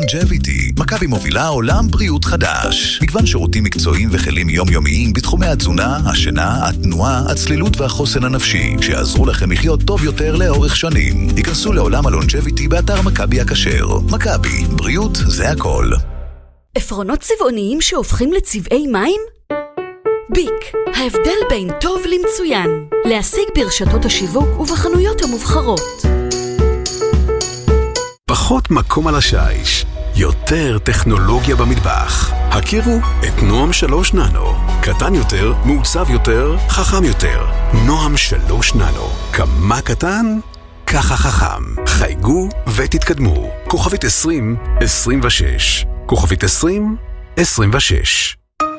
לונג'ביטי. מכבי מובילה עולם בריאות חדש. מגוון שירותים מקצועיים וכלים יומיומיים בתחומי התזונה, השינה, התנועה, הצלילות והחוסן הנפשי, שיעזרו לכם לחיות טוב יותר לאורך שנים. היכנסו לעולם הלונג'ביטי באתר מכבי הכשר. מכבי, בריאות זה הכל. עפרונות צבעוניים שהופכים לצבעי מים? ביק, ההבדל בין טוב למצוין. להשיג ברשתות השיווק ובחנויות המובחרות. פחות מקום על השיש, יותר טכנולוגיה במטבח. הכירו את נועם 3 ננו. קטן יותר, מעוצב יותר, חכם יותר. נועם 3 ננו. כמה קטן? ככה חכם. חייגו ותתקדמו. כוכבית 2026. כוכבית 2026.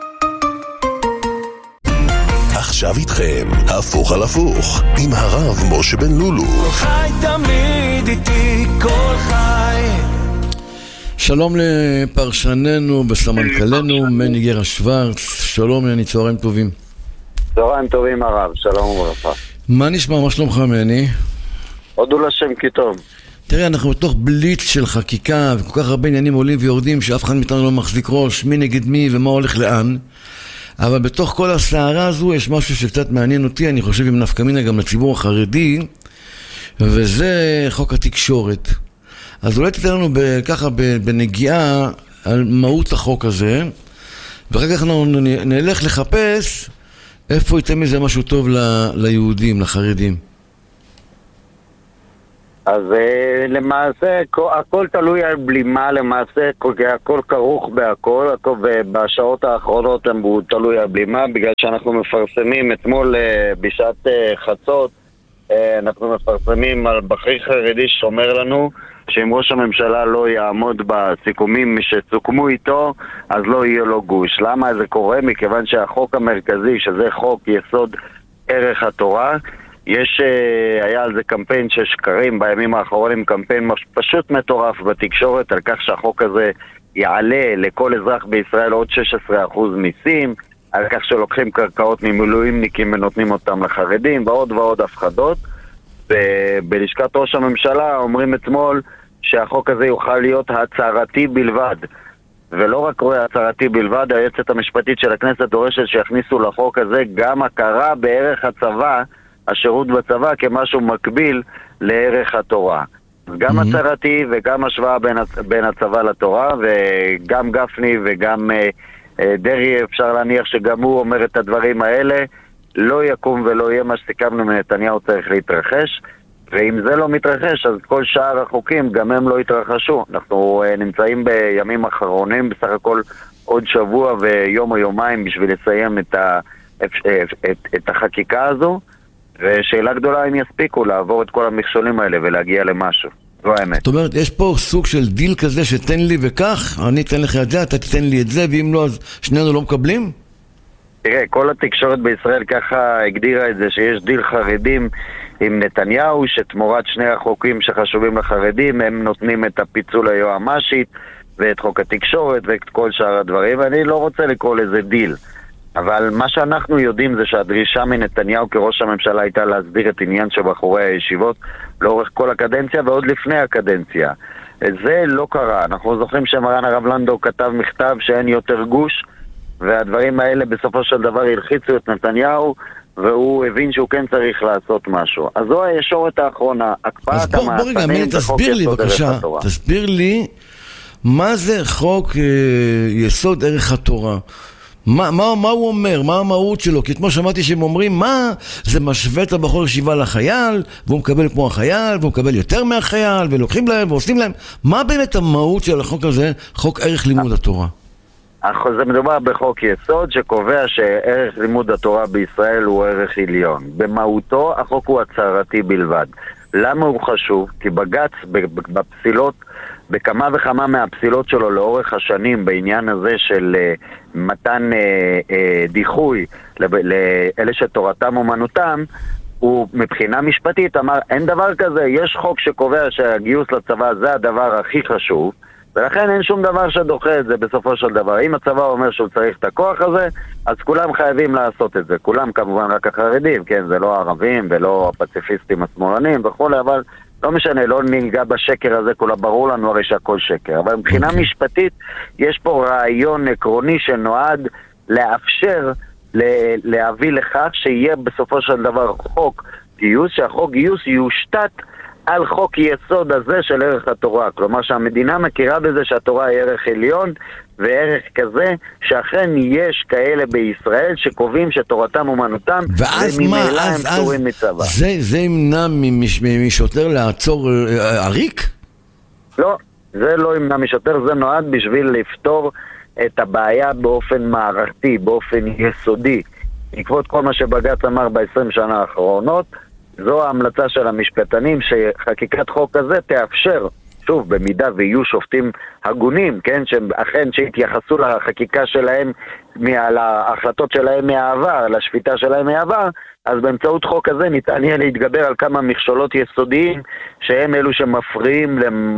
עכשיו איתכם, הפוך על הפוך, עם הרב משה בן לולו. כל חי תמיד איתי, כל חי. שלום לפרשננו בסמנכלנו, מני גרה שוורץ. שלום מני, צהריים טובים. צהריים טובים הרב, שלום וברכה. מה נשמע, מה שלומך מני? הודו לשם כי טוב. תראה, אנחנו בתוך בליץ של חקיקה, וכל כך הרבה עניינים עולים ויורדים, שאף אחד מאיתנו לא מחזיק ראש, מי נגד מי ומה הולך לאן. אבל בתוך כל הסערה הזו יש משהו שקצת מעניין אותי, אני חושב עם נפקא מינה גם לציבור החרדי, וזה חוק התקשורת. אז אולי תתן לנו ככה בנגיעה על מהות החוק הזה, ואחר כך אנחנו נלך לחפש איפה ייתן מזה משהו טוב ליהודים, לחרדים. אז למעשה הכל תלוי על בלימה, למעשה הכל כרוך בהכל, ובשעות האחרונות הוא תלוי על בלימה, בגלל שאנחנו מפרסמים אתמול בשעת חצות, אנחנו מפרסמים על בכיר חרדי שאומר לנו שאם ראש הממשלה לא יעמוד בסיכומים שסוכמו איתו, אז לא יהיה לו גוש. למה זה קורה? מכיוון שהחוק המרכזי, שזה חוק יסוד ערך התורה, היה על זה קמפיין של שקרים בימים האחרונים, קמפיין פשוט מטורף בתקשורת על כך שהחוק הזה יעלה לכל אזרח בישראל עוד 16% מיסים, על כך שלוקחים קרקעות ממילואימניקים ונותנים אותם לחרדים ועוד ועוד הפחדות. ובלשכת ראש הממשלה אומרים אתמול שהחוק הזה יוכל להיות הצהרתי בלבד, ולא רק רואה הצהרתי בלבד, היועצת המשפטית של הכנסת דורשת שיכניסו לחוק הזה גם הכרה בערך הצבא, השירות בצבא, כמשהו מקביל לערך התורה. גם הצהרתי וגם השוואה בין הצבא לתורה, וגם גפני וגם דרי, אפשר להניח שגם הוא אומר את הדברים האלה. לא יקום ולא יהיה מה שסיכמנו מנתניהו צריך להתרחש, ואם זה לא מתרחש אז כל שאר החוקים גם הם לא יתרחשו. אנחנו נמצאים בימים אחרונים, בסך הכל עוד שבוע ויום או יומיים בשביל לסיים את החקיקה הזו, ושאלה גדולה אם יספיקו לעבור את כל המכשולים האלה ולהגיע למשהו. זו האמת. זאת אומרת, יש פה סוג של דיל כזה שתן לי וכך, אני אתן לך את זה, אתה תתן לי את זה, ואם לא אז שנינו לא מקבלים? תראה, כל התקשורת בישראל ככה הגדירה את זה, שיש דיל חרדים עם נתניהו, שתמורת שני החוקים שחשובים לחרדים הם נותנים את הפיצול היועמ"שית ואת חוק התקשורת ואת כל שאר הדברים, ואני לא רוצה לקרוא לזה דיל. אבל מה שאנחנו יודעים זה שהדרישה מנתניהו כראש הממשלה הייתה להסביר את עניין של בחורי הישיבות לאורך כל הקדנציה ועוד לפני הקדנציה. זה לא קרה. אנחנו זוכרים שמרן הרב לנדו כתב מכתב שאין יותר גוש, והדברים האלה בסופו של דבר הלחיצו את נתניהו, והוא הבין שהוא כן צריך לעשות משהו. אז זו הישורת האחרונה, הקפאת המעצמים וחוק יסוד ערך התורה. תסביר לי מה זה חוק יסוד ערך התורה. מה הוא אומר? מה המהות שלו? כי כמו שמעתי שהם אומרים, מה זה משווה את הבחור ישיבה לחייל, והוא מקבל כמו החייל, והוא מקבל יותר מהחייל, ולוקחים להם ועושים להם. מה באמת המהות של החוק הזה, חוק ערך לימוד התורה? זה מדובר בחוק יסוד שקובע שערך לימוד התורה בישראל הוא ערך עליון. במהותו החוק הוא הצהרתי בלבד. למה הוא חשוב? כי בג"ץ בפסילות, בכמה וכמה מהפסילות שלו לאורך השנים בעניין הזה של מתן דיחוי לאלה שתורתם אומנותם, הוא מבחינה משפטית אמר אין דבר כזה, יש חוק שקובע שהגיוס לצבא זה הדבר הכי חשוב, ולכן אין שום דבר שדוחה את זה בסופו של דבר. אם הצבא אומר שהוא צריך את הכוח הזה, אז כולם חייבים לעשות את זה. כולם כמובן רק החרדים, כן, זה לא הערבים ולא הפציפיסטים השמאלנים וכו', אבל לא משנה, לא ניגע בשקר הזה, כולה ברור לנו הרי שהכל שקר. אבל מבחינה משפטית, יש פה רעיון עקרוני שנועד לאפשר, להביא לכך שיהיה בסופו של דבר חוק גיוס, שהחוק גיוס יושתת על חוק יסוד הזה של ערך התורה. כלומר שהמדינה מכירה בזה שהתורה היא ערך עליון, וערך כזה שאכן יש כאלה בישראל שקובעים שתורתם אומנותם, וממילא הם פטורים מצבא. זה ימנע משוטר לעצור עריק? לא, זה לא ימנע משוטר, זה נועד בשביל לפתור את הבעיה באופן מערכתי, באופן יסודי. בעקבות כל מה שבג"ץ אמר ב-20 שנה האחרונות, זו ההמלצה של המשפטנים שחקיקת חוק הזה תאפשר, שוב, במידה ויהיו שופטים הגונים, כן, שאכן שהתייחסו לחקיקה שלהם, להחלטות שלהם מהעבר, לשפיטה שלהם מהעבר, אז באמצעות חוק הזה ניתן יהיה להתגבר על כמה מכשולות יסודיים שהם אלו שמפריעים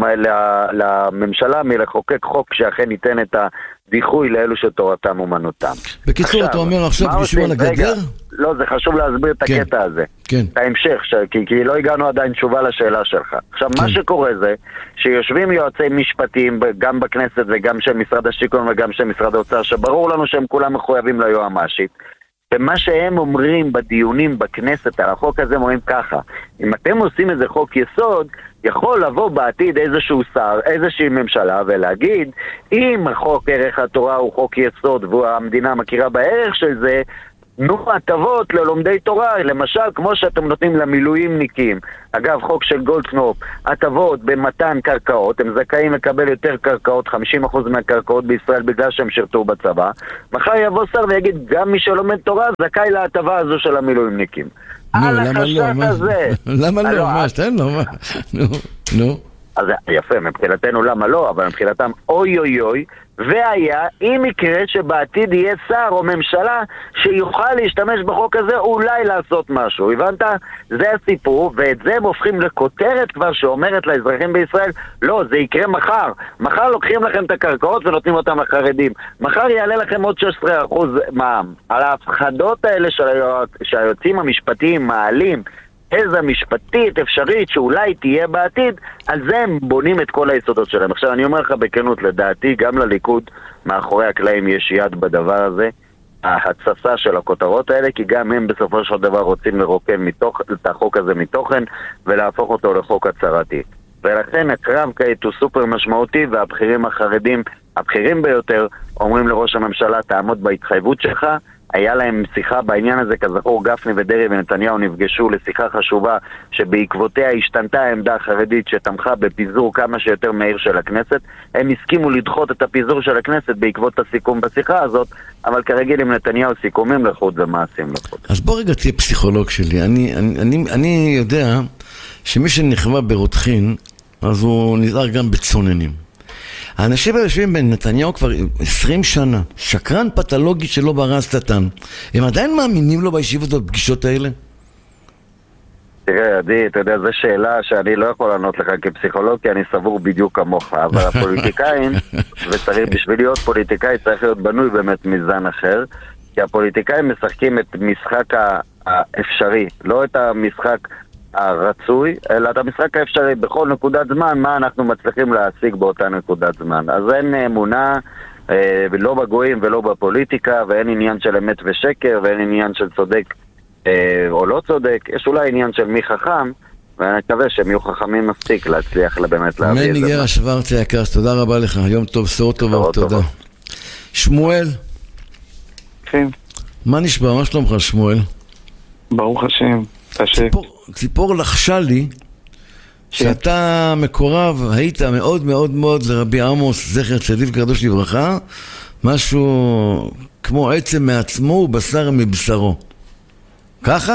לממשלה מלחוקק חוק שאכן ייתן את הדיחוי לאלו שתורתם אומנותם. בקיצור, אתה אומר עכשיו בשביל הגדר? לא, זה חשוב להסביר את הקטע הזה. את ההמשך, כי לא הגענו עדיין תשובה לשאלה שלך. עכשיו, מה שקורה זה שיושבים יועצי משפטיים גם בכנסת וגם של משרד השיכון וגם של משרד האוצר, שברור לנו שהם כולם מחויבים ליועמ"שית, ומה שהם אומרים בדיונים בכנסת על החוק הזה, אומרים ככה: אם אתם עושים איזה חוק יסוד, יכול לבוא בעתיד איזשהו שר, איזושהי ממשלה, ולהגיד, אם החוק ערך התורה הוא חוק יסוד והמדינה מכירה בערך של זה, תנו הטבות ללומדי תורה, למשל כמו שאתם נותנים למילואימניקים. אגב, חוק של גולדקנופ, הטבות במתן קרקעות, הם זכאים לקבל יותר קרקעות, 50% מהקרקעות בישראל בגלל שהם שירתו בצבא. מחר יבוא שר ויגיד, גם מי שלומד תורה זכאי להטבה הזו של המילואימניקים. על החשת הזה. למה לא? מה, שתן לו? נו. אז יפה, מבחינתנו למה לא, אבל מבחינתם אוי אוי אוי, והיה אם יקרה שבעתיד יהיה שר או ממשלה שיוכל להשתמש בחוק הזה אולי לעשות משהו, הבנת? זה הסיפור, ואת זה הם הופכים לכותרת כבר שאומרת לאזרחים בישראל, לא, זה יקרה מחר לוקחים לכם את הקרקעות ונותנים אותם לחרדים, מחר יעלה לכם עוד 16% מע"מ. על ההפחדות האלה שהיועצים המשפטיים מעלים, איזה משפטית אפשרית שאולי תהיה בעתיד, על זה הם בונים את כל היסודות שלהם. עכשיו אני אומר לך בכנות, לדעתי גם לליכוד מאחורי הקלעים יש יד בדבר הזה, ההצסה של הכותרות האלה, כי גם הם בסופו של דבר רוצים לרוקן את החוק הזה מתוכן ולהפוך אותו לחוק הצהרתי. ולכן הקרב כעת הוא סופר משמעותי, והבכירים החרדים, הבכירים ביותר, אומרים לראש הממשלה, תעמוד בהתחייבות שלך. היה להם שיחה בעניין הזה, כזכור גפני ודרעי ונתניהו נפגשו לשיחה חשובה שבעקבותיה השתנתה העמדה החרדית שתמכה בפיזור כמה שיותר מהיר של הכנסת. הם הסכימו לדחות את הפיזור של הכנסת בעקבות הסיכום בשיחה הזאת, אבל כרגיל עם נתניהו סיכומים לחוד ומעשים לחוד. אז בוא רגע תהיה פסיכולוג שלי. אני יודע שמי שנכווה ברותחין אז הוא נזהר גם בצוננים. האנשים היושבים בנתניהו כבר 20 שנה, שקרן פתולוגי שלא ברא שטן, הם עדיין מאמינים לו בישיבות ובפגישות האלה? תראה, עדי, אתה יודע, זו שאלה שאני לא יכול לענות לך כפסיכולוג, כי אני סבור בדיוק כמוך, אבל הפוליטיקאים, וצריך בשביל להיות פוליטיקאי צריך להיות בנוי באמת מזן אחר, כי הפוליטיקאים משחקים את משחק האפשרי, לא את המשחק הרצוי, אלא את המשחק האפשרי בכל נקודת זמן, מה אנחנו מצליחים להשיג באותה נקודת זמן. אז אין אמונה לא בגויים ולא בפוליטיקה, ואין עניין של אמת ושקר, ואין עניין של צודק או לא צודק. יש אולי עניין של מי חכם, ואני מקווה שהם יהיו חכמים מספיק להצליח באמת להביא את זה. מני גרה שוורצה יקר, תודה רבה לך, יום טוב, סור טוב, תודה. שמואל? כן. מה נשמע? מה שלומך שמואל? ברוך השם. ציפור לחשה לי שאתה מקורב, היית מאוד מאוד מאוד לרבי עמוס זכר צדיק וקדוש לברכה, משהו כמו עצם מעצמו ובשר מבשרו. ככה?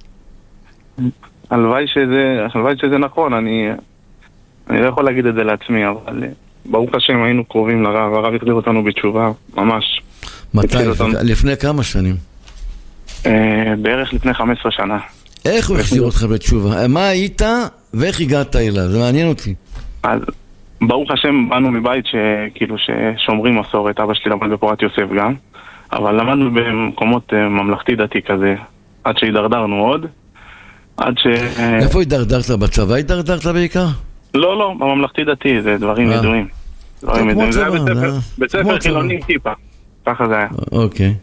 הלוואי שזה נכון, אני לא יכול להגיד את זה לעצמי, אבל ברוך השם היינו קרובים לרב, הרב החזיר אותנו בתשובה, ממש. מתי? לפני כמה שנים? בערך לפני 15 שנה. איך הוא החזיר אותך בתשובה? מה היית ואיך הגעת אליו? זה מעניין אותי. אז ברוך השם באנו מבית שכאילו ששומרים מסורת, אבא שלי למד בפורת יוסף גם, אבל למדנו במקומות ממלכתי דתי כזה, עד שהידרדרנו עוד, עד ש... איפה הידרדרת? בצבא הידרדרת בעיקר? לא, בממלכתי דתי, זה דברים ידועים. זה היה בית ספר חילוני טיפה, ככה זה היה. אוקיי.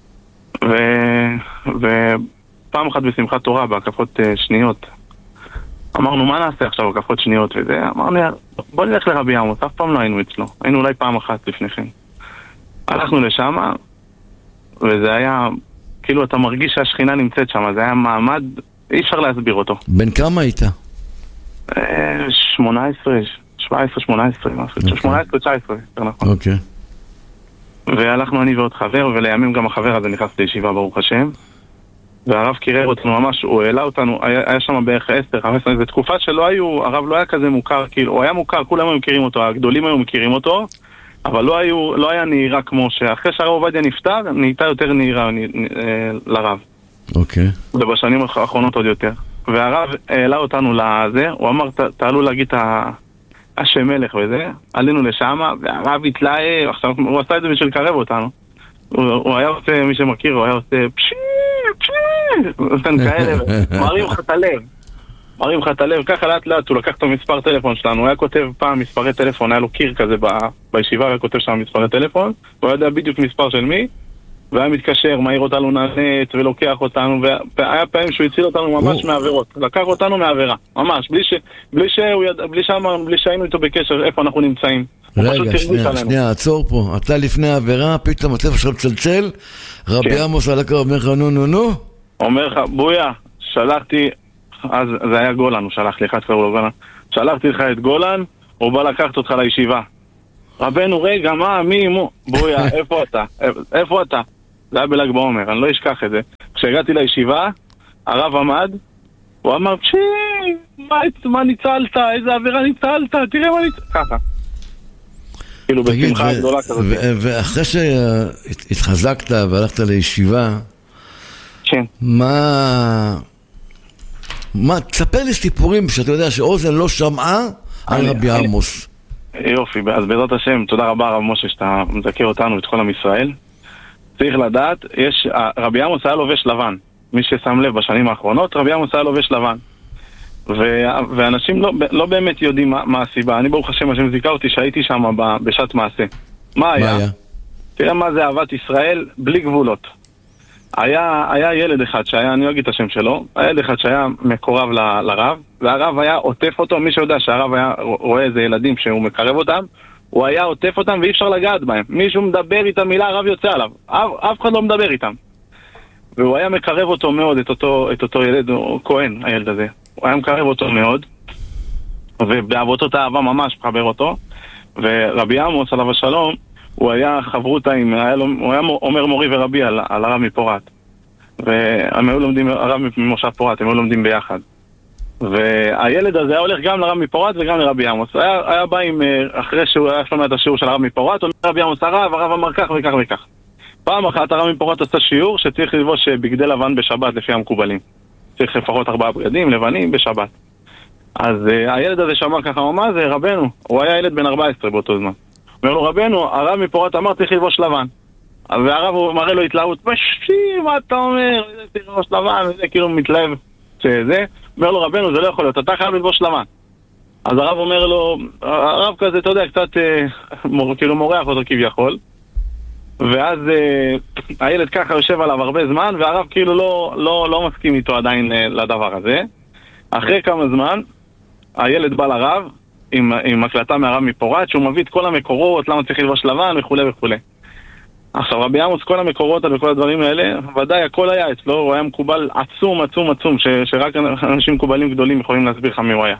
ופעם אחת בשמחת תורה, בהקפות שניות, אמרנו, מה נעשה עכשיו בהקפות שניות וזה? אמרנו, בוא נלך לרבי עמוס, אף פעם לא היינו אצלו, היינו אולי פעם אחת לפניכם. הלכנו לשם, וזה היה, כאילו אתה מרגיש שהשכינה נמצאת שם, זה היה מעמד, אי אפשר להסביר אותו. בן כמה היית? 18, 17, 18, 18, 19, יותר נכון. אוקיי. והלכנו אני ועוד חבר, ולימים גם החבר הזה נכנס לישיבה, ברוך השם. והרב קירר אותנו ממש, הוא העלה אותנו, היה שם בערך 10, 15, זו תקופה שלא היו, הרב לא היה כזה מוכר, כאילו, הוא היה מוכר, כולם היו מכירים אותו, הגדולים היו מכירים אותו, אבל לא היה נהירה כמו שאחרי שהרב עובדיה נפטר, נהייתה יותר נהירה לרב. אוקיי. ובשנים האחרונות עוד יותר. והרב העלה אותנו לזה, הוא אמר, תעלו להגיד השם מלך וזה, עלינו לשם, והרב התלהב, עכשיו הוא עשה את זה בשביל לקרב אותנו. הוא היה עושה, מי שמכיר, הוא היה עושה פשי, נותן כאלה, מרים לך את הלב, ככה לאט לאט, הוא לקח את המספר טלפון שלנו, הוא היה כותב פעם מספרי טלפון, היה לו קיר כזה בישיבה, הוא היה כותב שם מספרי טלפון, הוא היה יודע בדיוק מספר של מי, והיה מתקשר, מהיר אותנו נענית ולוקח אותנו, והיה פעמים שהוא הציל אותנו ממש מעבירות, לקח אותנו מעבירה, ממש, בלי שהיינו איתו בקשר, איפה אנחנו נמצאים. רגע, שנייה, עצור פה, אתה לפני העבירה, פתאום הטלפון שלך מצלצל, רבי עמוס על הקו, אומר לך נו, אומר לך, בויה, שלחתי, אז זה היה גולן, הוא שלח לי, אחד קראו לו גולן, שלחתי לך את גולן, הוא בא לקחת אותך לישיבה. רבנו, רגע, מי, בויה, איפה אתה? זה היה בל"ג בעומר, אני לא אשכח את זה. כשהגעתי לישיבה, הרב עמד, הוא אמר, מה ניצלת? איזה עבירה ניצלת? תראה מה ניצלת? ככה. כאילו בשמחה גדולה כזאת. ואחרי שהתחזקת והלכת לישיבה, כן. תספר לי סיפורים שאתה יודע שאוזן לא שמעה על רבי עמוס. יופי, אז בעזרת השם, תודה רבה הרב משה שאתה מזכיר אותנו את כל עם ישראל. צריך לדעת, רבי עמוס היה לובש לבן. מי ששם לב בשנים האחרונות, רבי עמוס היה לובש לבן. ואנשים לא באמת יודעים מה הסיבה. אני ברוך השם, השם זיכה אותי שהייתי שם בשעת מעשה. מה היה? תראה מה זה אהבת ישראל בלי גבולות. היה ילד אחד שהיה, אני לא אגיד את השם שלו, היה ילד אחד שהיה מקורב לרב, והרב היה עוטף אותו, מי שיודע שהרב היה רואה איזה ילדים שהוא מקרב אותם, הוא היה עוטף אותם ואי אפשר לגעת בהם. מישהו מדבר איתם מילה, הרב יוצא עליו. אף אחד לא מדבר איתם. והוא היה מקרב אותו מאוד, את אותו ילד, כהן, הילד הזה. הוא היה מקרב אותו מאוד, ובעבותות האהבה ממש מחבר אותו. ורבי עמוס עליו השלום, הוא היה חברותה הוא היה אומר מורי ורבי על הרב מפורת. והם היו לומדים, הרב ממושב פורת, הם היו לומדים ביחד. והילד הזה היה הולך גם לרב מפורת וגם לרבי עמוס. היה בא אחרי שהוא היה שומע את השיעור של הרב מפורת, הוא אומר רבי עמוס הרב אמר כך וכך וכך. פעם אחת הרב מפורת עשה שיעור שצריך ללבוש בגדי לבן בשבת לפי המקובלים. צריך לפחות 4 בגדים לבנים בשבת. אז הילד הזה שאמר ככה, מה זה רבנו? הוא היה ילד בן 14 באותו זמן. אומר לו רבנו, הרב מפורת אמר צריך ללבוש לבן. והרב הוא מראה לו התלהבות, מה אתה אומר? צריך ללבוש לבן, וזה כאילו מתלהב שזה. אומר לו רבנו, זה לא יכול להיות, אתה חייב ללבוש לבן. אז הרב אומר לו, הרב כזה, אתה יודע, קצת כאילו מורח אותו כביכול. ואז הילד ככה יושב עליו הרבה זמן, והרב כאילו לא מסכים איתו עדיין לדבר הזה. אחרי כמה זמן, הילד בא לרב עם הקלטה מהרב מפורת, שהוא מביא את כל המקורות, למה צריך ללבוש לבן וכו' וכו'. עכשיו רבי עמוס, כל המקורות וכל הדברים האלה, ודאי הכל היה אצלו, הוא היה מקובל עצום, שרק אנשים מקובלים גדולים יכולים להסביר לך מי הוא היה.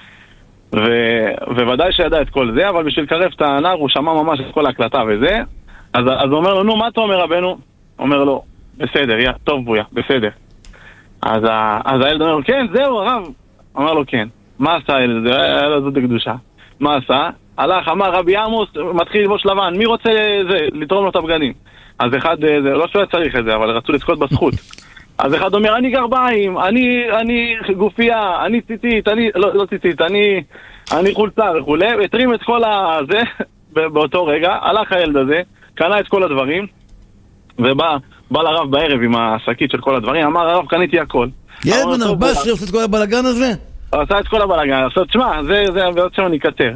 וודאי שידע את כל זה, אבל בשביל לקרב את הנער הוא שמע ממש את כל ההקלטה וזה. אז הוא אומר לו, נו, מה אתה אומר רבנו? אומר לו, בסדר, טוב בויה, בסדר. אז הילד אומר לו, כן, זהו הרב. אומר לו, כן. מה עשה הילד? היה לו זאת הקדושה. מה עשה? הלך, אמר רבי עמוס, מתחיל לבוש לבן, מי רוצה לתרום לו את הבגדים? אז אחד, לא שהוא היה צריך את זה, אבל רצו לזכות בזכות. אז אחד אומר, אני גרביים, אני גופייה, אני ציצית, לא ציצית, אני חולצה וכו'. התרים את כל הזה באותו רגע, הלך הילד הזה, קנה את כל הדברים, ובא בא לרב בערב עם השקית של כל הדברים, אמר הרב קניתי הכל. ילד בן 14 עושה את כל הבלגן הזה? עשה את כל הבלגן, עכשיו תשמע, זה בעוד שם אני אקטר.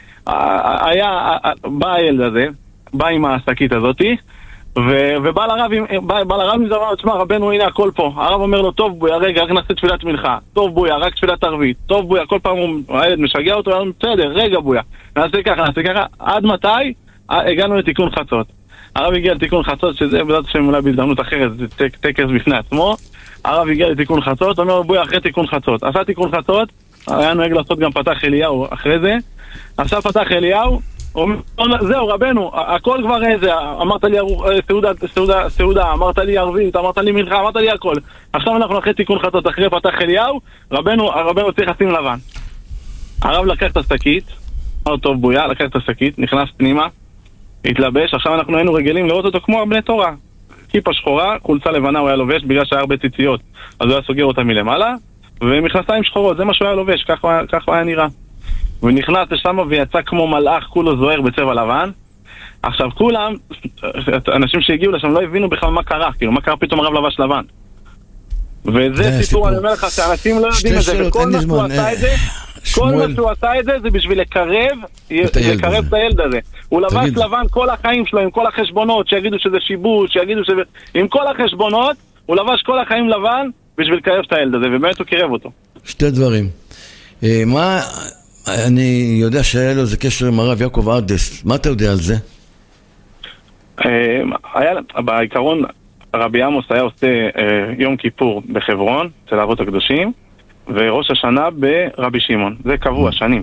בא הילד הזה, בא עם השקית הזאתי, ובא לרב עם זה, אמר, תשמע רבנו הנה הכל פה. הרב אומר לו, טוב בויה, רגע, רק נעשה תפילת מנחה, טוב בויה, רק תפילת ערבית, טוב בויה, כל פעם הילד משגע אותו, בסדר, רגע בויה, נעשה ככה, עד מתי? הגענו לתיקון חצות. הרב הגיע לתיקון חצות, שזה בעזרת השם אולי בהזדמנות אחרת, זה טקס בפני עצמו. הרב הגיע לתיקון חצות, אומר בואי אחרי תיקון חצות. עשה תיקון חצות, היה נוהג לעשות גם פתח אליהו אחרי זה. עשה פתח אליהו, זהו רבנו, הכל כבר איזה, אמרת לי סעודה, אמרת לי ערבית, אמרת לי מנחה, אמרת לי הכל. עכשיו אנחנו אחרי תיקון חצות, אחרי פתח אליהו, רבנו צריך לשים לבן. הרב לקח את השקית, אמר טוב בויה, לקח את השקית, נכנס פנימה, התלבש, עכשיו אנחנו היינו רגילים לראות אותו כמו בני תורה. כיפה שחורה, חולצה לבנה הוא היה לובש בגלל שהיה הרבה ציציות, אז הוא היה סוגר אותה מלמעלה, ומכנסיים שחורות, זה מה שהוא היה לובש, ככה הוא היה נראה. ונכנס לשם ויצא כמו מלאך, כולו זוהר בצבע לבן. עכשיו כולם, אנשים שהגיעו לשם לא הבינו בכלל מה קרה, כאילו מה קרה פתאום הרב לבש לבן. וזה סיפור, אני אומר לך שאנשים לא יודעים את זה, וכל מה שהוא עשה את זה, כל מה שהוא עשה את זה, זה בשביל לקרב את הילד הזה. הוא לבש לבן כל החיים שלו, עם כל החשבונות, שיגידו שזה שיבוש, שיגידו שזה... עם כל החשבונות, הוא לבש כל החיים לבן, בשביל לקרב את הילד הזה, ובאמת הוא קרב אותו. שתי דברים. מה... אני יודע שהיה לו איזה קשר עם הרב יעקב ארדס. מה אתה יודע על זה? בעיקרון, רבי עמוס היה עושה יום כיפור בחברון, אצל האבות הקדושים, וראש השנה ברבי שמעון. זה קבוע, שנים.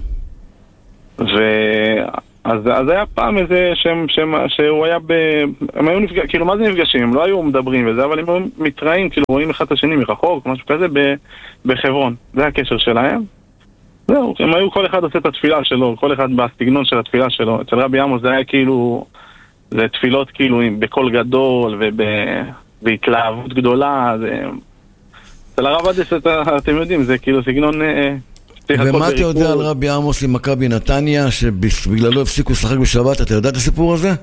אז היה פעם איזה שהוא היה הם היו נפגשים, כאילו מה זה נפגשים? הם לא היו מדברים וזה, אבל הם היו מתראים, כאילו רואים אחד את השני מרחוק, משהו כזה בחברון. זה הקשר שלהם. זהו, הם היו כל אחד עושה את התפילה שלו, כל אחד בסגנון של התפילה שלו. אצל רבי עמוס זה היה כאילו, זה תפילות כאילו בקול גדול ובהתלהבות גדולה. אצל הרב אדס, אתם יודעים, זה כאילו סגנון... ומה אתה יודע על רבי עמוס עם מכבי נתניה, שבגללו הפסיקו לשחק בשבת? אתה יודע את הסיפור הזה?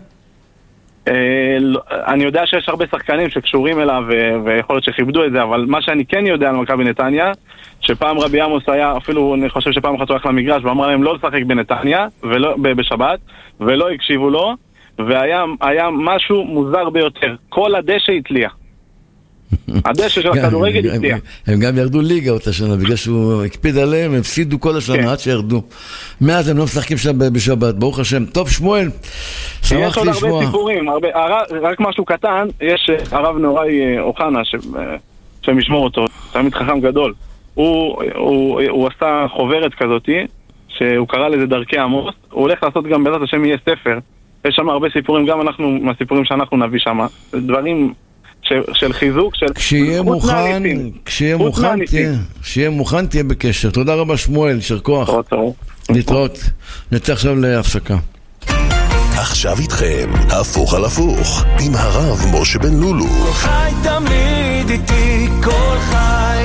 אני יודע שיש הרבה שחקנים שקשורים אליו ויכול להיות שכיבדו את זה, אבל מה שאני כן יודע על מכבי נתניה, שפעם רבי עמוס היה, אפילו אני חושב שפעם אחת הוא הלך למגרש ואמר להם לא לשחק בנתניה בשבת, ולא הקשיבו לו, והיה משהו מוזר ביותר, כל הדשא התליע. הדשא של הכדורגל התליע. הם גם ירדו ליגה אותה שנה, בגלל שהוא הקפיד עליהם, הם הפסידו כל השנה עד שירדו. מאז הם לא משחקים שם בשבת, ברוך השם. טוב, שמואל, שמחתי לשמוע. יש עוד הרבה סיפורים, רק משהו קטן, יש הרב נוראי אוחנה, שמשמור אותו, תמיד חכם גדול. הוא עשה חוברת כזאת, שהוא קרא לזה דרכי עמוס, הוא הולך לעשות גם בעזרת השם יהיה ספר, יש שם הרבה סיפורים, גם אנחנו, מהסיפורים שאנחנו נביא שם, דברים של חיזוק, של... כשיהיה מוכן תהיה בקשר. תודה רבה שמואל, שר כוח. נתראות. נצא עכשיו להפסקה. עכשיו איתכם, הפוך על הפוך, עם הרב משה בן לולו. כל חי תמיד איתי, כל חי.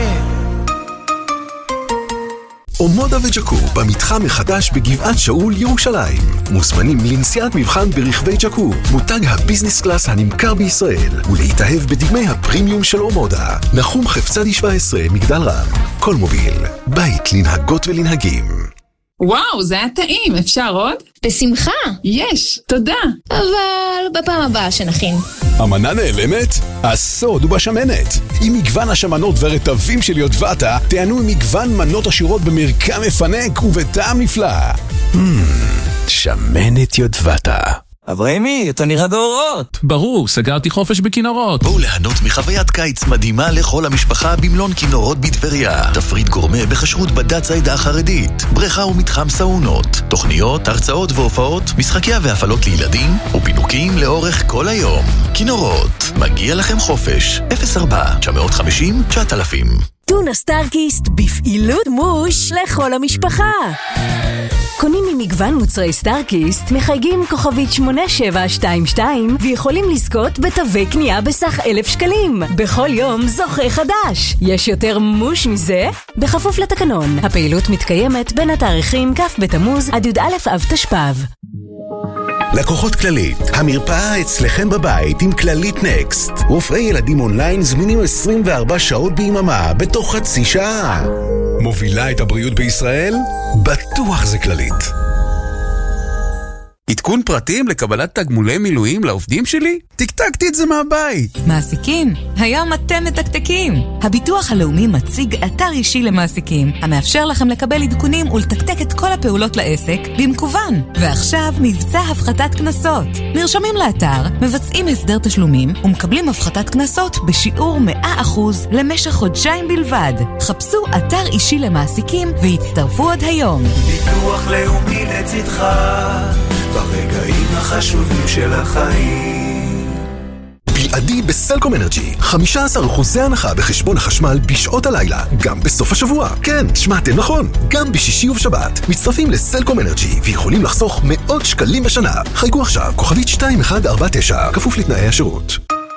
אומודה וג'קו במתחם החדש בגבעת שאול ירושלים. מוזמנים לנסיעת מבחן ברכבי ג'קו, מותג הביזנס קלאס הנמכר בישראל, ולהתאהב בדגמי הפרימיום של אומודה. נחום חפצדי 17, מגדל רם. כל מוביל, בית לנהגות ולנהגים. וואו, זה היה טעים, אפשר עוד? בשמחה. יש, תודה. אבל בפעם הבאה שנכין. המנה נעלמת? הסוד הוא בשמנת. עם מגוון השמנות ורטבים של יודבטה, תענו עם מגוון מנות עשירות במרקם מפנק ובטעם נפלא. שמנת יודבטה. אברהימי, אתה נראה באורות. ברור, סגרתי חופש בכינורות. בואו ליהנות מחוויית קיץ מדהימה לכל המשפחה במלון כינורות בטבריה. תפריט גורמה בכשרות בדת העדה החרדית, בריכה ומתחם סאונות, תוכניות, הרצאות והופעות, משחקיה והפעלות לילדים ופינוקים לאורך כל היום. כינורות, מגיע לכם חופש. 04-950-9000. טונה סטארקיסט בפעילות מוש לכל המשפחה. קונים ממגוון מוצרי סטארקיסט, מחייגים כוכבית 8722 ויכולים לזכות בתווי קנייה בסך 1,000 שקלים. בכל יום זוכה חדש. יש יותר מוש מזה? בכפוף לתקנון. הפעילות מתקיימת בין התאריכים כ' בתמוז עד י"א אב תשפ"ב. לקוחות כללית, המרפאה אצלכם בבית עם כללית נקסט. רופאי ילדים אונליין זמינים 24 שעות ביממה בתוך חצי שעה. מובילה את הבריאות בישראל? בטוח זה כללית. עדכון פרטים לקבלת תגמולי מילואים לעובדים שלי? תקתקתי את זה מהבית. מעסיקים, היום אתם מתקתקים. הביטוח הלאומי מציג אתר אישי למעסיקים, המאפשר לכם לקבל עדכונים ולתקתק את כל הפעולות לעסק במקוון. ועכשיו מבצע הפחתת כנסות. נרשמים לאתר, מבצעים הסדר תשלומים ומקבלים הפחתת כנסות בשיעור 100% למשך חודשיים בלבד. חפשו אתר אישי למעסיקים והצטרפו עוד היום. ביטוח לאומי לצדך ברגעים החשובים של החיים. בלעדי בסלקום אנרג'י, 15% הנחה בחשבון החשמל בשעות הלילה, גם בסוף השבוע. כן, שמעתם נכון, גם בשישי ובשבת. מצטרפים לסלקום אנרג'י ויכולים לחסוך מאות שקלים בשנה. חייגו עכשיו, כוכבית 2149, כפוף לתנאי השירות.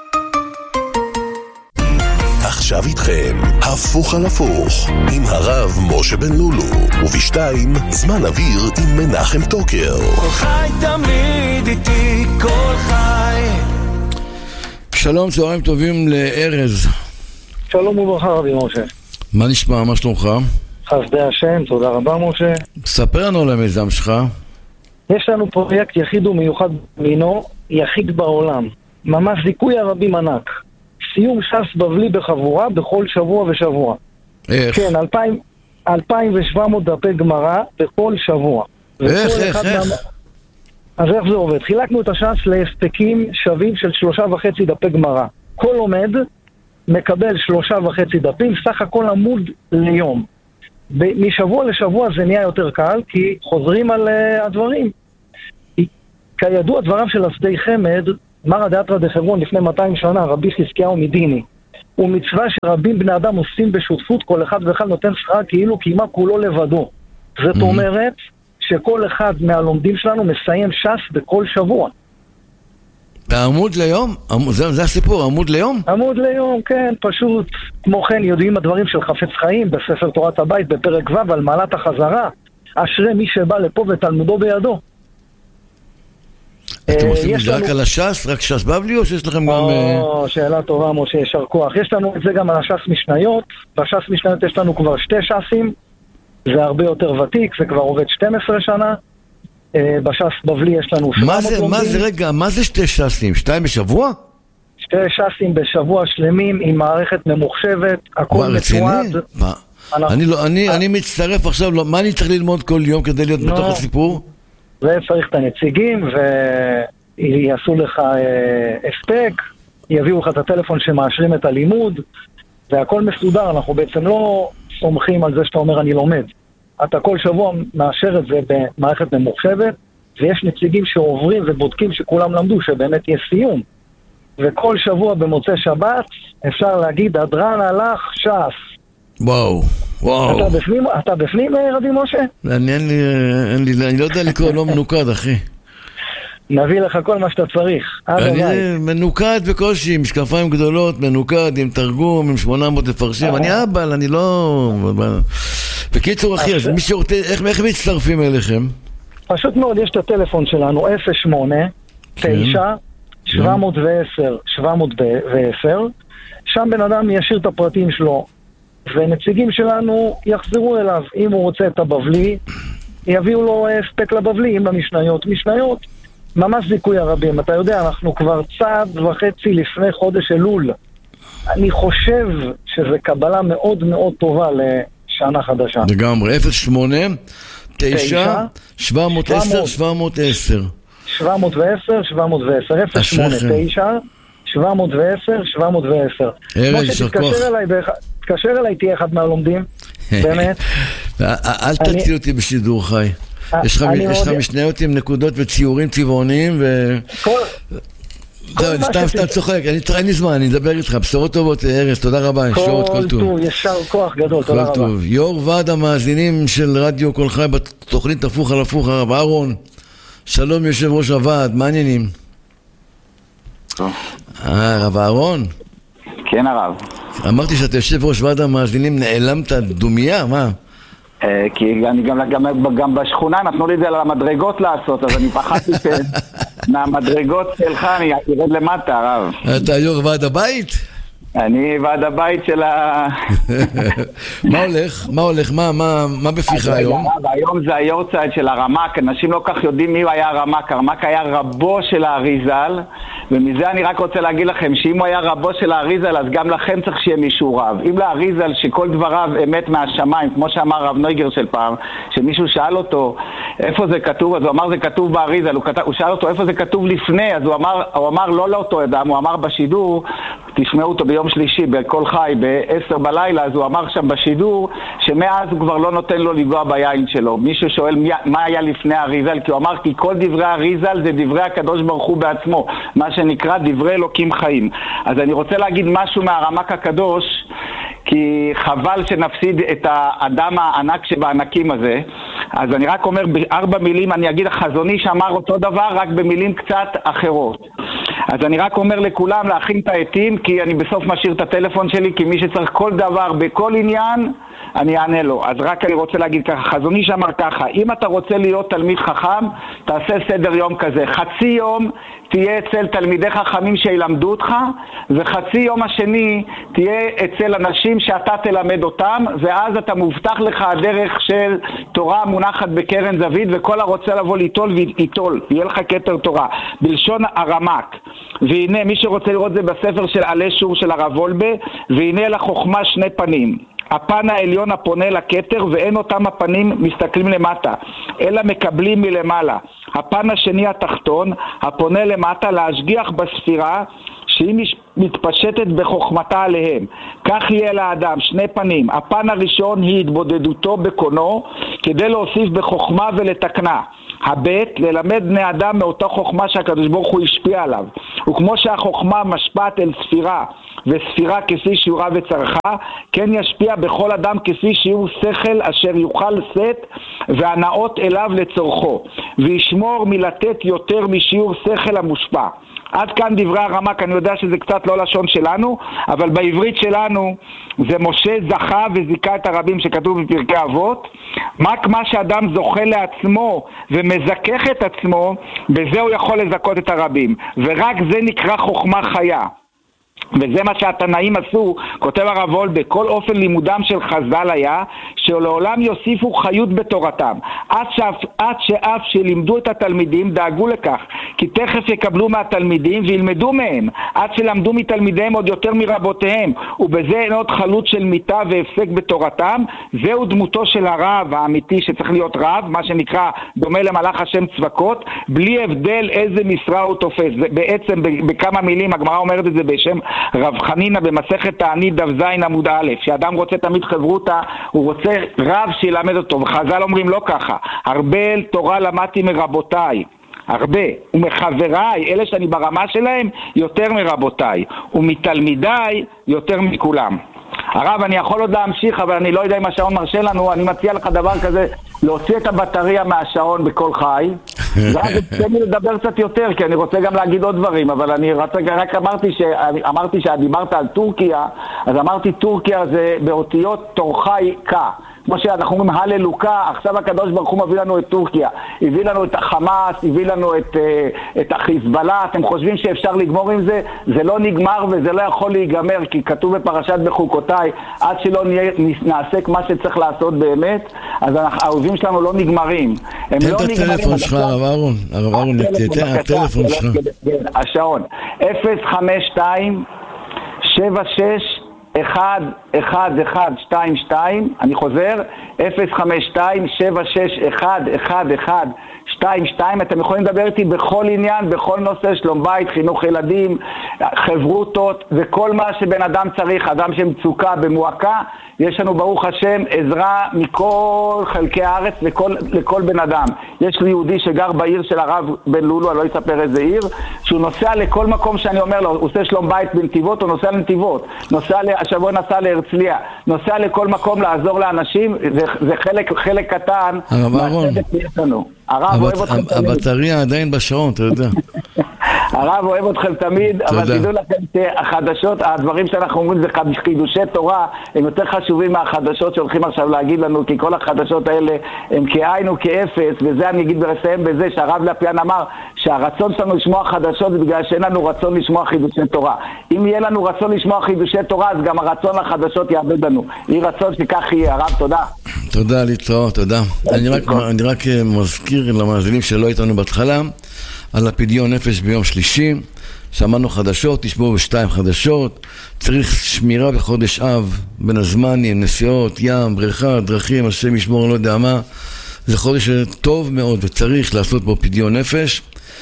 עכשיו איתכם, הפוך על הפוך, עם הרב משה בן לולו, ובשתיים, זמן אוויר עם מנחם טוקר. כל חי תמיד איתי, כל חי. שלום, צהריים טובים לארז. שלום וברכה רבי משה. מה נשמע, מה שלומך? חסדי השם, תודה רבה משה. ספר לנו על המיזם שלך. יש לנו פרויקט יחיד ומיוחד מינו, יחיד בעולם. ממש זיכוי הרבים ענק. סיום ש"ס בבלי בחבורה בכל שבוע ושבוע. איך? כן, 2,700 דפי גמרא בכל שבוע. איך? אז איך זה עובד? חילקנו את הש"ס להספקים שווים של 3.5 דפי גמרא. כל לומד מקבל 3.5 דפים, סך הכל עמוד ליום. משבוע לשבוע זה נהיה יותר קל, כי חוזרים על הדברים. כידוע דבריו של השדה חמד, מרא דאתרא דחברון לפני 200 שנה, רבי חזקיהו מדיני. ומצווה שרבים בני אדם עושים בשותפות, כל אחד ואחד נותן שכר כאילו קיימה כולו לבדו. זאת אומרת שכל אחד מהלומדים שלנו מסיים ש"ס בכל שבוע. עמוד ליום? זה הסיפור, עמוד ליום? עמוד ליום, כן, פשוט. כמו כן יודעים הדברים של חפץ חיים בספר תורת הבית בפרק ו' על מעלת החזרה. אשרי מי שבא לפה ותלמודו בידו. אתם עושים את זה רק על הש"ס? רק ש"ס בבלי או שיש לכם גם... שאלה טובה משה, ישר כוח. יש לנו את זה גם על הש"ס משניות. בש"ס משניות יש לנו כבר 2 ש"סים. זה הרבה יותר ותיק, זה כבר עובד 12 שנה. בש"ס בבלי יש לנו 700 לומדים. מה זה 2 ש"סים? 2 בשבוע? 2 ש"סים בשבוע שלמים עם מערכת ממוחשבת, הכל מתועד. אני מצטרף עכשיו, מה אני צריך ללמוד כל יום כדי להיות בתוך הסיפור? וצריך את הנציגים ויעשו לך הספק, יביאו לך את הטלפון שמאשרים את הלימוד, והכל מסודר. אנחנו בעצם לא סומכים על זה שאתה אומר אני לומד. אתה כל שבוע מאשר את זה במערכת ממוחשבת, ויש נציגים שעוברים ובודקים שכולם למדו, שבאמת יש סיום. וכל שבוע במוצאי שבת אפשר להגיד הדרן הלך ש"ס. וואו. אתה בפנים רבי משה? אני לא יודע לקרוא, לא מנוקד אחי. נביא לך כל מה שאתה צריך. אני מנוקד בקושי, משקפיים גדולות, מנוקד עם תרגום, עם 800 לפרשים. אני אבא, אני לא... בקיצור אחי, אז מי שרוצה, איך מצטרפים אליכם? פשוט מאוד, יש את הטלפון שלנו 08-9-710-710. שם בן אדם ישאיר את הפרטים שלו, ונציגים שלנו יחזרו אליו. אם הוא רוצה את הבבלי, יביאו לו ספק לבבלי, אם למשניות, משניות. ממש זיכוי הרבים. אתה יודע, אנחנו כבר צעד וחצי לפני חודש אלול. אני חושב שזה קבלה מאוד מאוד טובה לשנה חדשה. לגמרי, 08-9-710-710 089-710-710 ארז, יישר כוח. תתקשר אליי, תהיה אחד מהלומדים. באמת. אל תציל אותי בשידור חי. יש לך משניות עם נקודות וציורים צבעוניים סתם צוחק, אין לי זמן, אני אדבר איתך. בשורות טובות ארז, תודה רבה. כל טוב, ישר כוח גדול, תודה רבה. יו"ר ועד המאזינים של רדיו כל חי בתוכנית הפוך על הפוך, הרב אהרון. שלום יושב ראש הוועד, מה העניינים? הרב אהרון? כן הרב. אמרתי שאתה יושב ראש ועד המאזינים, נעלמת דומיה, מה? כי אני גם בשכונה נתנו לי את זה על המדרגות לעשות, אז אני פחדתי מהמדרגות שלך אני ארד למטה, הרב. אתה יו"ר ועד הבית? אני ועד הבית של מה הולך? מה בפיך היום? היום זה היורצייט של הרמ"ק. אנשים לא כך יודעים מי היה הרמ"ק. הרמ"ק היה רבו של האריזל, ומזה אני רק רוצה להגיד לכם שאם הוא היה רבו של האריזל, אז גם לכם צריך שיהיה מישהו רב. אם לאריזל שכל דבריו אמת מהשמיים, כמו שאמר רב נויגר של פעם, שמישהו שאל אותו איפה זה כתוב, אז הוא אמר זה כתוב באריזל. הוא שאל אותו איפה זה כתוב לפני, אז הוא אמר לא לאותו אדם, הוא אמר בשידור, תשמעו אותו ביום שלישי בכל חי ב-10 בלילה, אז הוא אמר שם בשידור שמאז הוא כבר לא נותן לו לגוע ביין שלו. מישהו שואל מה היה לפני האריזל, כי הוא אמר כי כל דברי האריזל זה דברי הקדוש ברוך הוא בעצמו, מה שנקרא דברי אלוקים חיים. אז אני רוצה להגיד משהו מהרמ"ק הקדוש, כי חבל שנפסיד את האדם הענק שבענקים הזה. אז אני רק אומר ב4 מילים, אני אגיד החזוני שאמר אותו דבר רק במילים קצת אחרות. אז אני רק אומר לכולם להכין את העתים, כי אני בסוף משאיר את הטלפון שלי, כי מי שצריך כל דבר בכל עניין אני אענה לו. אז רק אני רוצה להגיד ככה, חזוני שאמר ככה, אם אתה רוצה להיות תלמיד חכם, תעשה סדר יום כזה, חצי יום תהיה אצל תלמידי חכמים שילמדו אותך, וחצי יום השני תהיה אצל אנשים שאתה תלמד אותם, ואז אתה מובטח לך הדרך של תורה מונחת בקרן זווית, וכל הרוצה לבוא ליטול ויטול, יהיה לך כתר תורה, בלשון הרמ"ק. והנה מי שרוצה לראות זה בספר של עלי שור של הרב וולבה, והנה לחוכמה 2 פנים, הפן העליון הפונה לכתר, ואין אותם הפנים מסתכלים למטה, אלא מקבלים מלמעלה. הפן השני התחתון, הפונה למטה, להשגיח בספירה, שהיא מתפשטת בחוכמתה עליהם. כך יהיה לאדם 2 פנים. הפן הראשון היא התבודדותו בקונו, כדי להוסיף בחוכמה ולתקנה. הבית, ללמד בני אדם מאותה חוכמה שהקדוש ברוך הוא השפיע עליו. וכמו שהחוכמה משפעת אל ספירה, וספירה כפי שיעורה וצרכה, כן ישפיע בכל אדם כפי שיעור שכל אשר יוכל לשאת, והנאות אליו לצורכו, וישמור מלתת יותר משיעור שכל המושפע. עד כאן דברי הרמ"ק. אני יודע שזה קצת לא לשון שלנו, אבל בעברית שלנו זה משה זכה וזיכה את הרבים שכתוב בפרקי אבות. רק מה שאדם זוכה לעצמו ומזכך את עצמו, בזה הוא יכול לזכות את הרבים, ורק זה נקרא חוכמה חיה. וזה מה שהתנאים עשו, כותב הרב וולבה, כל אופן לימודם של חז"ל היה שלעולם יוסיפו חיות בתורתם, עד שאף שלימדו את התלמידים דאגו לכך, כי תכף יקבלו מהתלמידים וילמדו מהם, עד שלמדו מתלמידיהם עוד יותר מרבותיהם, ובזה אין עוד חלות של מיטה והפסק בתורתם. זהו דמותו של הרב האמיתי שצריך להיות רב, מה שנקרא דומה למלאך השם צבקות, בלי הבדל איזה משרה הוא תופס. בעצם בכמה מילים הגמרא אומרת את זה בשם רב חנינה במסכת תענית דף זין עמוד א', שאדם רוצה תמיד חברותה, הוא רוצה רב שילמד אותו, וחז"ל אומרים לא ככה, הרבה תורה למדתי מרבותיי, הרבה, ומחבריי, אלה שאני ברמה שלהם, יותר מרבותיי, ומתלמידיי יותר מכולם. הרב, אני יכול עוד להמשיך, אבל אני לא יודע אם השעון מרשה לנו. אני מציע לך דבר כזה, להוציא את הבטריה מהשעון בכל חי, ואז תן לי לדבר קצת יותר, כי אני רוצה גם להגיד עוד דברים, אבל אני רק אמרתי שדיברת על טורקיה, אז אמרתי טורקיה זה באותיות תורכי קה, כמו שאנחנו אומרים הללוקה. עכשיו הקדוש ברוך הוא מביא לנו את טורקיה, הביא לנו את החמאס, הביא לנו את החיזבאללה. אתם חושבים שאפשר לגמור עם זה? זה לא נגמר וזה לא יכול להיגמר, כי כתוב בפרשת בחוקותיי, עד שלא נעשה מה שצריך לעשות באמת, אז האויבים שלנו לא נגמרים. תן את הטלפון שלך, הרב אהרון. הרב אהרון, תן הטלפון שלך. השעון 052 76 11122, אני חוזר, 052-761-1122. אתם יכולים לדבר איתי בכל עניין, בכל נושא, שלום בית, חינוך ילדים, חברותות, וכל מה שבן אדם צריך, אדם שמצוקה במועקה, יש לנו ברוך השם עזרה מכל חלקי הארץ לכל בן אדם. יש לי יהודי שגר בעיר של הרב בן לולו, אני לא אספר איזה עיר, שהוא נוסע לכל מקום שאני אומר לו, הוא עושה שלום בית בנתיבות, הוא נוסע לנתיבות, השבוע נסע להרצליה, נוסע לכל מקום לעזור לאנשים, זה חלק קטן. הרב אהרון, הבטריה עדיין בשעון, אתה יודע. הרב אוהב אתכם תמיד, אבל תדעו לכם שהחדשות, הדברים שאנחנו אומרים זה חידושי תורה, הם יותר חשובים מהחדשות שהולכים עכשיו להגיד לנו, כי כל החדשות האלה הם כאין וכאפס, וזה אני אגיד ולסיים בזה שהרב לפיאן אמר שהרצון שלנו לשמוע חדשות זה בגלל שאין לנו רצון לשמוע חידושי תורה. אם יהיה לנו רצון לשמוע חידושי תורה, אז גם הרצון לחדשות יאבד לנו. יהי רצון שכך יהיה. הרב, תודה. תודה, להתראות, תודה. אני רק מזכיר למאזינים שלא איתנו בהתחלה על הפדיון נפש ביום שלישי. שמענו חדשות, תשמעו בשתיים חדשות. צריך שמירה בחודש אב, בין הזמנים, נסיעות, ים, בריכה, דרכים, השם ישמור, לא יודע מה. זה חודש טוב מאוד וצריך לעשות בו פדיון נפש.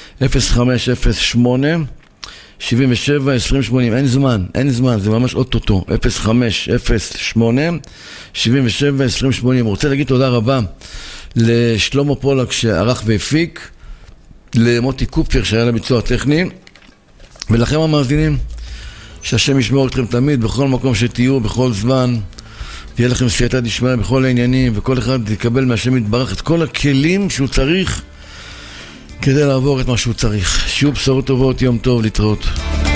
0508 77 2080, אין זמן, זה ממש אוטוטו. 0508 77 2080. רוצה להגיד תודה רבה לשלמה פולק שערך והפיק, למוטי קופפר שהיה לביצוע הטכני, ולכם המאזינים, שהשם ישמור אתכם תמיד, בכל מקום שתהיו, בכל זמן, תהיה לכם סייעתא דשמיא בכל העניינים, וכל אחד יקבל מהשם יתברך את כל הכלים שהוא צריך כדי לעבור את מה שהוא צריך. שיהיו בשורות טובות, יום טוב, להתראות.